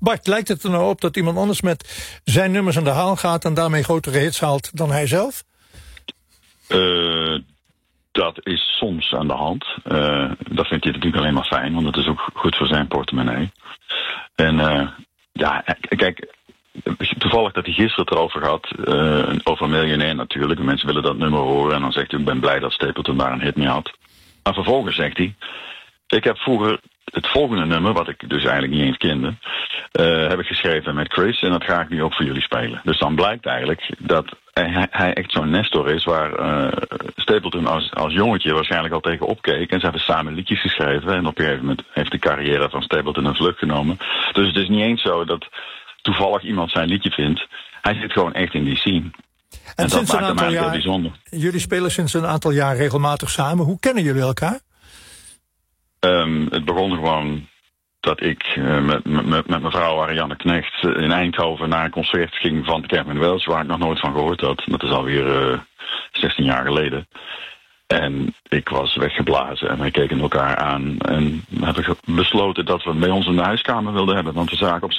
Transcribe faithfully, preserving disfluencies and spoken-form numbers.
Bart, lijkt het er nou op dat iemand anders met zijn nummers aan de haal gaat en daarmee grotere hits haalt dan hij zelf? Uh, dat is soms aan de hand. Uh, dat vindt hij natuurlijk alleen maar fijn, want het is ook goed voor zijn portemonnee. En uh, ja, kijk, toevallig dat hij gisteren het erover had, uh, over Miljonair natuurlijk. De mensen willen dat nummer horen en dan zegt hij, ik ben blij dat Stapleton daar een hit mee had. Maar vervolgens zegt hij, ik heb vroeger het volgende nummer, wat ik dus eigenlijk niet eens kende, uh, heb ik geschreven met Chris en dat ga ik nu ook voor jullie spelen. Dus dan blijkt eigenlijk dat hij, hij echt zo'n Nestor is waar uh, Stapleton als, als jongetje waarschijnlijk al tegen opkeek. En ze hebben samen liedjes geschreven en op een gegeven moment heeft de carrière van Stapleton een vlucht genomen. Dus het is niet eens zo dat toevallig iemand zijn liedje vindt. Hij zit gewoon echt in die scene. En, en dat maakt hem eigenlijk jaar, heel bijzonder. Jullie spelen sinds een aantal jaar regelmatig samen. Hoe kennen jullie elkaar? Um, het begon gewoon dat ik uh, met, met, met mijn vrouw Ariane Knecht in Eindhoven naar een concert ging van Kevin Welch, waar ik nog nooit van gehoord had. Dat is alweer uh, zestien jaar geleden. En ik was weggeblazen en wij keken elkaar aan en hebben besloten dat we bij ons in de huiskamer wilden hebben. Want we zagen op